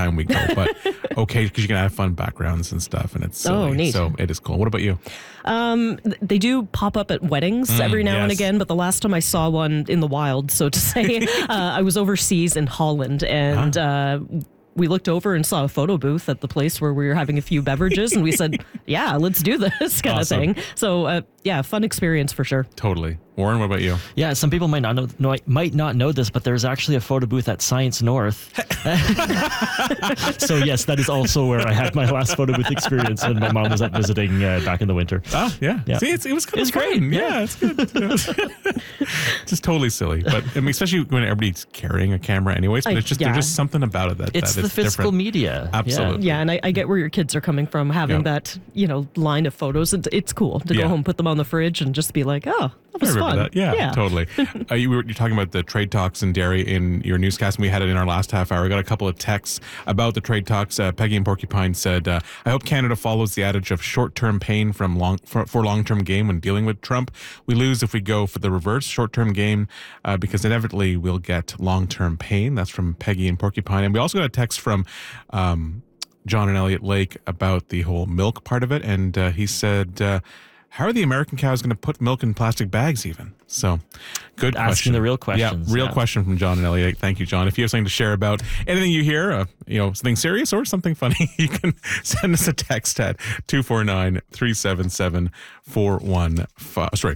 time we go, but okay, because you can have fun backgrounds and stuff, and it's silly. neat. So it is cool. What about you? They do pop up at weddings every now and yes. again, but the last time I saw one in the wild, so to say, I was overseas in Holland, and we looked over and saw a photo booth at the place where we were having a few beverages, and we said, yeah, let's do this kind Awesome. of thing. So fun experience for sure. Totally. Warren, what about you? Yeah, some people might not know this, but there's actually a photo booth at Science North. So yes, that is also where I had my last photo booth experience when my mom was out visiting back in the winter. Ah, yeah. Yeah. See, it was kind It's of fun. great. Yeah, it's good. Just totally silly, but I mean, especially when everybody's carrying a camera, anyways. But it's just there's just something about it that It's that the is physical different. media. Absolutely. Yeah, and I get where your kids are coming from, having that, line of photos. It's cool to go home, put them on the fridge, and just be like, oh, that was I remember fun. that. Yeah, totally. You're talking about the trade talks in dairy in your newscast, and we had it in our last half hour. We got a couple of texts about the trade talks. Peggy in Porcupine said, I hope Canada follows the adage of short-term pain for long-term gain when dealing with Trump. We lose if we go for the reverse, short-term gain, because inevitably we'll get long-term pain. That's from Peggy in Porcupine. And we also got a text from John and Elliot Lake about the whole milk part of it. And he said, how are the American cows going to put milk in plastic bags even? So, good question. Asking the real questions. Yeah, real question from John and Elliot. Thank you, John. If you have something to share about anything you hear, something serious or something funny, you can send us a text at 249-377-4153. Sorry,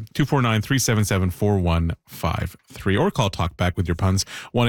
249-377-4153. Or call Talkback with your puns,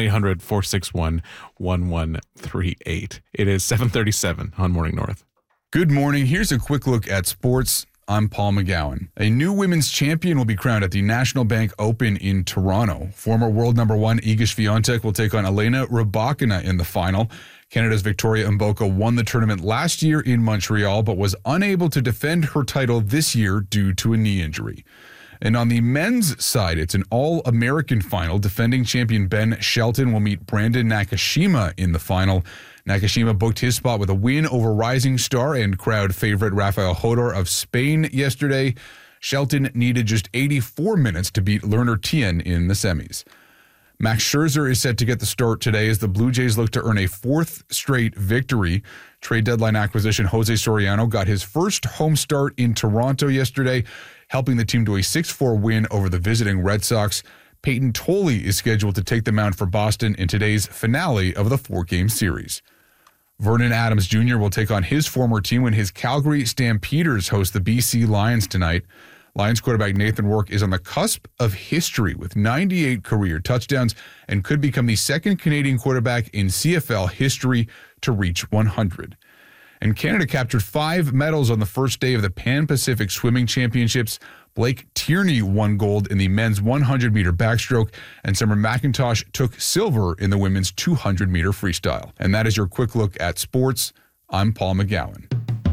1-800-461-1138. It is 7:37 on Morning North. Good morning. Here's a quick look at sports. I'm Paul McGowan. A new women's champion will be crowned at the National Bank Open in Toronto. Former world number one Iga Swiatek will take on Elena Rybakina in the final. Canada's Victoria Mboka won the tournament last year in Montreal, but was unable to defend her title this year due to a knee injury. And on the men's side, it's an all-American final. Defending champion Ben Shelton will meet Brandon Nakashima in the final. Nakashima booked his spot with a win over rising star and crowd favorite Rafael Hodor of Spain yesterday. Shelton needed just 84 minutes to beat Lerner Tien in the semis. Max Scherzer is set to get the start today as the Blue Jays look to earn a fourth straight victory. Trade deadline acquisition Jose Soriano got his first home start in Toronto yesterday, helping the team to a 6-4 win over the visiting Red Sox. Peyton Tolle is scheduled to take the mound for Boston in today's finale of the 4-game series. Vernon Adams Jr. will take on his former team when his Calgary Stampeders host the BC Lions tonight. Lions quarterback Nathan Rourke is on the cusp of history with 98 career touchdowns and could become the second Canadian quarterback in CFL history to reach 100. And Canada captured 5 medals on the first day of the Pan-Pacific Swimming Championships. Blake Tierney won gold in the men's 100-meter backstroke, and Summer McIntosh took silver in the women's 200-meter freestyle. And that is your quick look at sports. I'm Paul McGowan.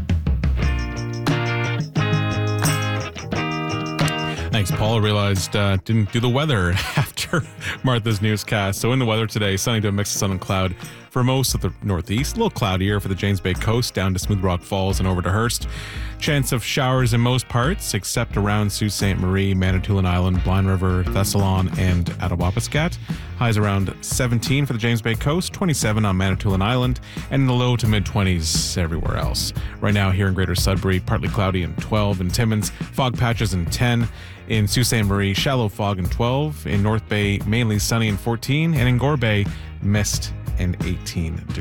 Thanks, Paul. I realized didn't do the weather after Martha's newscast. So in the weather today, sunny to a mix of sun and cloud for most of the northeast. A little cloudier for the James Bay coast down to Smooth Rock Falls and over to Hearst. Chance of showers in most parts except around Sault Ste. Marie, Manitoulin Island, Blind River, Thessalon, and Attawapiskat. Highs around 17 for the James Bay coast, 27 on Manitoulin Island, and in the low to mid-20s everywhere else. Right now here in Greater Sudbury, partly cloudy and 12. In Timmins, fog patches and 10. In Sault Ste. Marie, shallow fog and 12. In North Bay, mainly sunny and 14. And in Gore Bay, mist and 18 degrees.